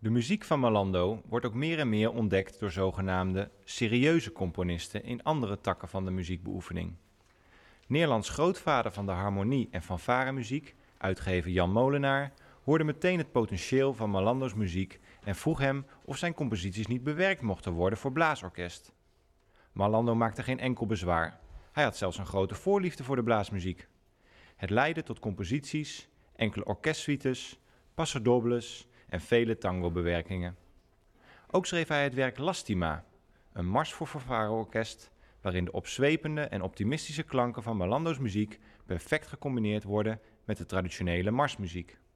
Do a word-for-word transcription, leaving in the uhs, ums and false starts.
De muziek van Malando wordt ook meer en meer ontdekt door zogenaamde serieuze componisten in andere takken van de muziekbeoefening. Nederlands grootvader van de harmonie- en fanfaremuziek, uitgever Jan Molenaar, hoorde meteen het potentieel van Malando's muziek en vroeg hem of zijn composities niet bewerkt mochten worden voor blaasorkest. Malando maakte geen enkel bezwaar. Hij had zelfs een grote voorliefde voor de blaasmuziek. Het leidde tot composities, enkele orkestsuites, passadobles en vele tango-bewerkingen. Ook schreef hij het werk Lastima, een mars voor fanfareorkest, waarin de opzwepende en optimistische klanken van Malando's muziek perfect gecombineerd worden met de traditionele marsmuziek.